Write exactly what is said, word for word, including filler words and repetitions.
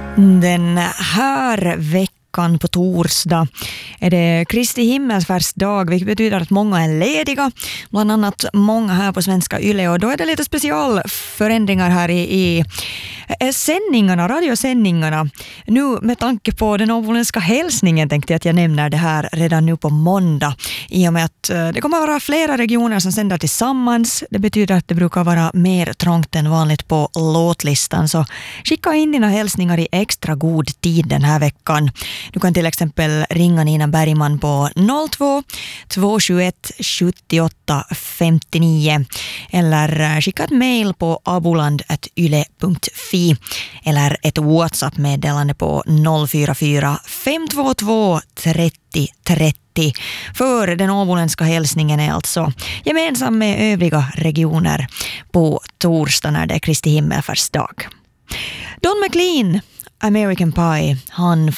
Den här veckan på torsdag är det Kristi himmelsfärdsdag, vilket betyder att många är lediga, bland annat många här på Svenska Yle, och då är det lite specialförändringar här i, i sändningarna, radiosändningarna. Nu med tanke på den åboländska hälsningen tänkte jag att jag nämner det här redan nu på måndag, i och med att det kommer att vara flera regioner som sänder tillsammans. Det betyder att det brukar vara mer trångt än vanligt på låtlistan, så skicka in dina hälsningar i extra god tid den här veckan. Du kan till exempel ringa Nina Bergman på noll två två sju ett sju åtta fem nio eller skicka ett mejl på abuland at yle punkt fi eller ett WhatsApp-meddelande på noll fyra fyra fem två två trettio trettio. För den åboländska hälsningen är alltså gemensam med övriga regioner på torsdag när det är Kristi himmelsfärdsdag. Don McLean, American Pie, han